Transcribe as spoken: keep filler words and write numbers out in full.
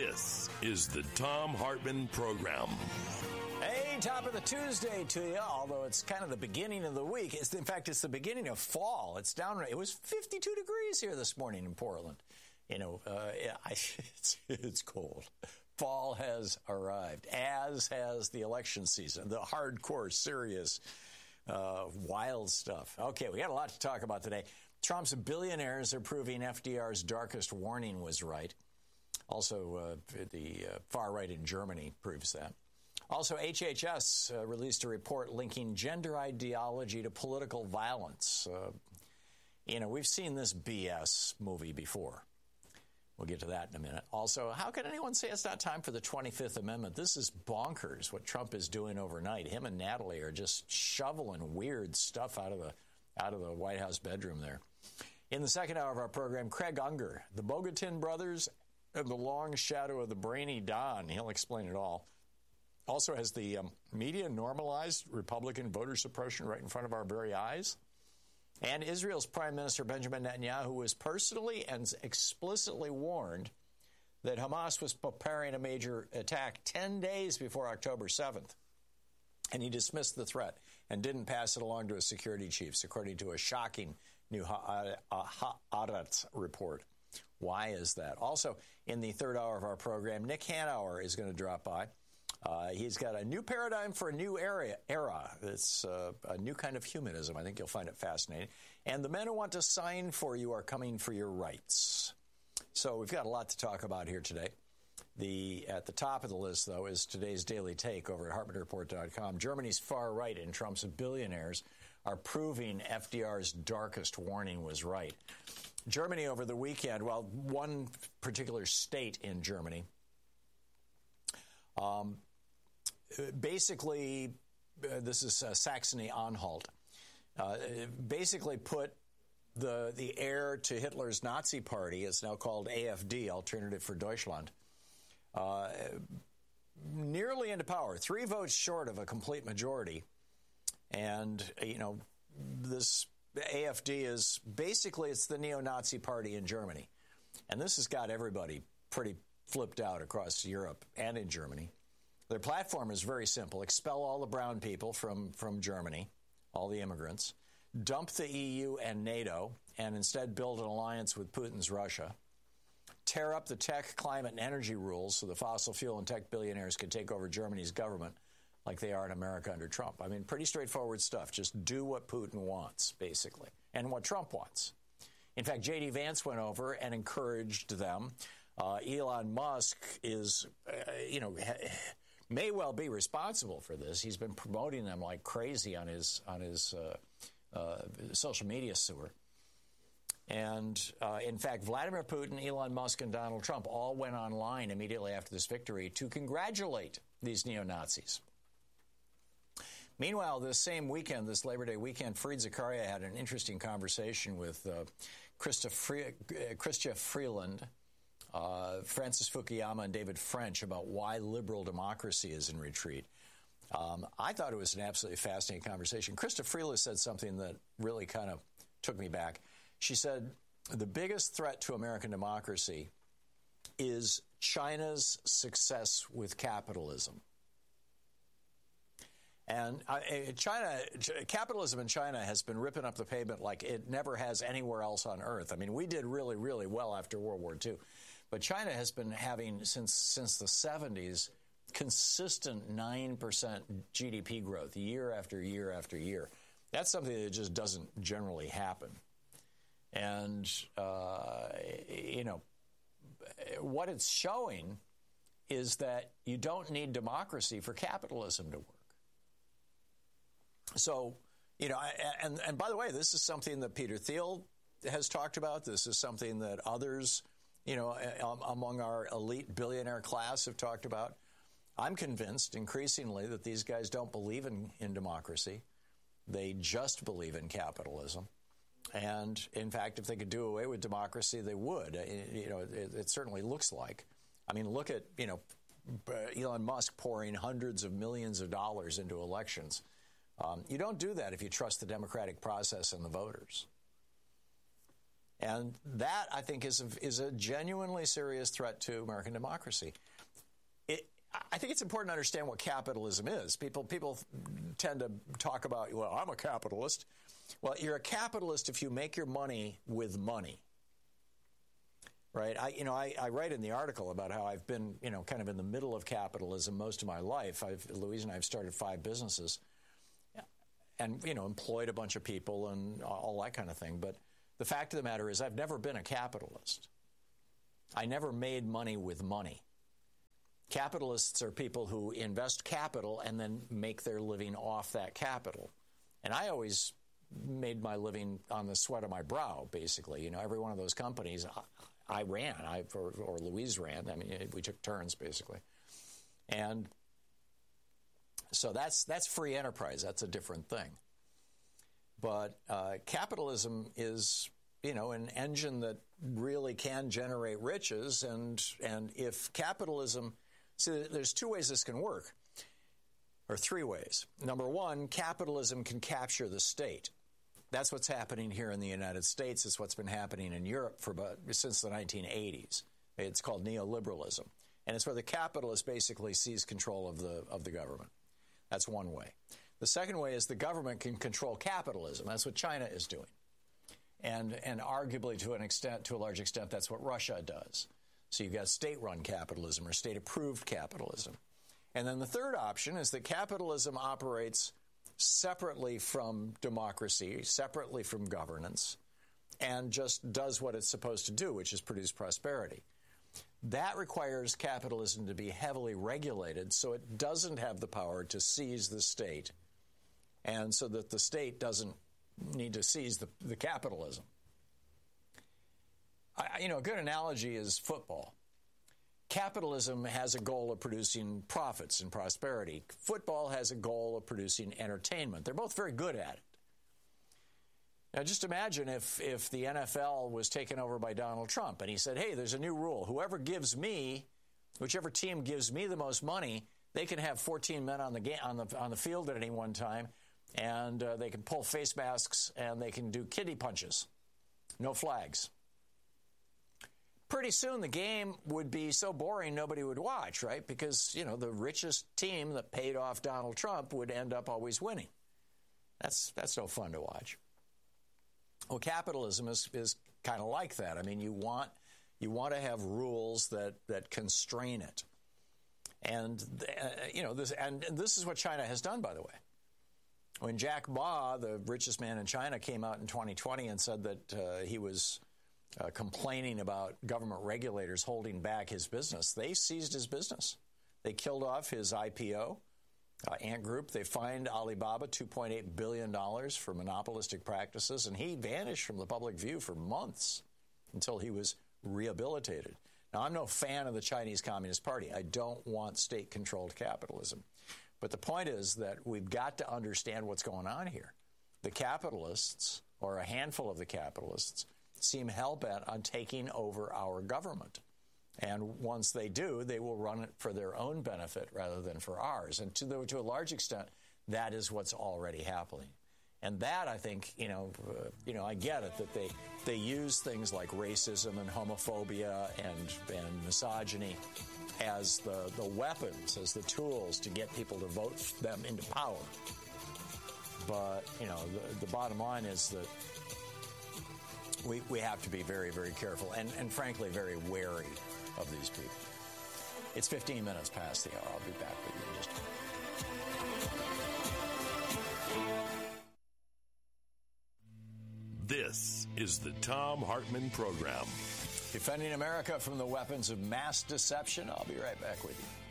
This is the Thom Hartmann Program. Hey, top of the Tuesday to you, although it's kind of the beginning of the week. It's, in fact, it's the beginning of fall. It's down, it was fifty-two degrees here this morning in Portland. You know, uh, I, it's, it's cold. Fall has arrived, as has the election season, the hardcore, serious, uh, wild stuff. Okay, we got a lot to talk about today. Trump's billionaires are proving F D R's darkest warning was right. Also, uh, the uh, far right in Germany proves that. Also, H H S uh, released a report linking gender ideology to political violence. Uh, you know, we've seen this B S movie before. We'll get to that in a minute. Also, how can anyone say it's not time for the twenty-fifth Amendment? This is bonkers, what Trump is doing overnight. Him and Natalie are just shoveling weird stuff out of the out of the White House bedroom there. In the second hour of our program, Craig Unger, the Bogatin brothers, and the long shadow of the brainy Don. He'll explain it all. Also, has the um, media normalized Republican voter suppression right in front of our very eyes? And Israel's Prime Minister Benjamin Netanyahu was personally and explicitly warned that Hamas was preparing a major attack ten days before October seventh. And he dismissed the threat and didn't pass it along to his security chiefs, according to a shocking new Haaretz report. Why is that? Also, in the third hour of our program, Nick Hanauer is going to drop by. Uh, he's got a new paradigm for a new era. era. It's uh, a new kind of humanism. I think you'll find it fascinating. And the men who want to sign for you are coming for your rights. So we've got a lot to talk about here today. The At the top of the list, though, is today's Daily Take over at Hartmann Report dot com. Germany's far right and Trump's billionaires are proving F D R's darkest warning was right. Germany over the weekend, well, one particular state in Germany, um, basically, uh, this is uh, Saxony-Anhalt, uh, basically put the the heir to Hitler's Nazi party, it's now called A F D, Alternative for Deutschland, uh, nearly into power, three votes short of a complete majority. And, you know, this A F D is basically, it's the neo-Nazi party in Germany. And this has got everybody pretty flipped out across Europe and in Germany. Their platform is very simple. Expel all the brown people from, from Germany, all the immigrants. Dump the E U and NATO, and instead build an alliance with Putin's Russia. Tear up the tech, climate, and energy rules so the fossil fuel and tech billionaires can take over Germany's government like they are in America under Trump. I mean, pretty straightforward stuff. Just do what Putin wants, basically, and what Trump wants. In fact, J D Vance went over and encouraged them. Uh, Elon Musk is, uh, you know, may well be responsible for this. He's been promoting them like crazy on his on his uh, uh, social media sewer. And, uh, in fact, Vladimir Putin, Elon Musk, and Donald Trump all went online immediately after this victory to congratulate these neo-Nazis. Meanwhile, this same weekend, this Labor Day weekend, Fareed Zakaria had an interesting conversation with uh, Krista Fre- Chrystia Freeland, uh, Francis Fukuyama, and David French about why liberal democracy is in retreat. Um, I thought it was an absolutely fascinating conversation. Krista Freeland said something that really kind of took me back. She said, the biggest threat to American democracy is China's success with capitalism. And uh, China, capitalism in China has been ripping up the pavement like it never has anywhere else on earth. I mean, we did really, really well after World War Two. But China has been having, since since the seventies, consistent nine percent G D P growth year after year after year. That's something that just doesn't generally happen. And, uh, you know, what it's showing is that you don't need democracy for capitalism to work. So, you know, and, and by the way, this is something that Peter Thiel has talked about. This is something that others, you know, among our elite billionaire class have talked about. I'm convinced increasingly that these guys don't believe in, in democracy. They just believe in capitalism. And, in fact, if they could do away with democracy, they would. You know, it, it certainly looks like. I mean, look at, you know, Elon Musk pouring hundreds of millions of dollars into elections. Um, you don't do that if you trust the democratic process and the voters. And that, I think, is a, is a genuinely serious threat to American democracy. It, I think it's important to understand what capitalism is. People, people tend to talk about, well, I'm a capitalist. Well, you're a capitalist if you make your money with money. Right? I, you know, I, I write in the article about how I've been, you know, kind of in the middle of capitalism most of my life. I've, Louise and I have started five businesses and, you know, employed a bunch of people and all that kind of thing. But the fact of the matter is I've never been a capitalist. I never made money with money. Capitalists are people who invest capital and then make their living off that capital. And I always made my living on the sweat of my brow, basically. You know, every one of those companies I, I ran, I, or, or Louise ran. I mean, we took turns, basically. And so that's that's free enterprise. That's a different thing. But uh, capitalism is, you know, an engine that really can generate riches. And and if capitalism, see, there's two ways this can work, or three ways. Number one, capitalism can capture the state. That's what's happening here in the United States. It's what's been happening in Europe for about, since the nineteen eighties. It's called neoliberalism. And it's where the capitalist basically sees control of the of the government. That's one way. The second way is the government can control capitalism. That's what China is doing. And and arguably to an extent, to a large extent, that's what Russia does. So you've got state-run capitalism or state-approved capitalism. And then the third option is that capitalism operates separately from democracy, separately from governance, and just does what it's supposed to do, which is produce prosperity. That requires capitalism to be heavily regulated so it doesn't have the power to seize the state, and so that the state doesn't need to seize the, the capitalism. I, you know, a good analogy is football. Capitalism has a goal of producing profits and prosperity. Football has a goal of producing entertainment. They're both very good at it. Now, just imagine if, if the N F L was taken over by Donald Trump and he said, hey, there's a new rule. Whoever gives me, whichever team gives me the most money, they can have fourteen men on the ga- on the on the field at any one time, and uh, they can pull face masks and they can do kiddie punches. No flags. Pretty soon the game would be so boring nobody would watch, right? Because, you know, the richest team that paid off Donald Trump would end up always winning. That's that's no fun to watch. Well, capitalism is, is kind of like that. I mean, you want you want to have rules that, that constrain it. And, uh, you know, this and this is what China has done, by the way. When Jack Ma, the richest man in China, came out in twenty twenty and said that uh, he was uh, complaining about government regulators holding back his business, they seized his business. They killed off his I P O. Uh, Ant Group, they fined Alibaba two point eight billion dollars for monopolistic practices, and he vanished from the public view for months until he was rehabilitated. Now, I'm no fan of the Chinese Communist Party. I don't want state-controlled capitalism. But the point is that we've got to understand what's going on here. The capitalists, or a handful of the capitalists, seem hell-bent on taking over our government. And once they do, they will run it for their own benefit rather than for ours. And to, the, to a large extent, that is what's already happening. And that, I think, you know, uh, you know, I get it that they they use things like racism and homophobia and and misogyny as the, the weapons, as the tools to get people to vote them into power. But, you know, the, the bottom line is that we we have to be very, very careful and, and frankly, very wary of these people. It's fifteen minutes past the hour. I'll be back with you in just a minute. This is the Thom Hartmann Program. Defending America from the weapons of mass deception. I'll be right back with you.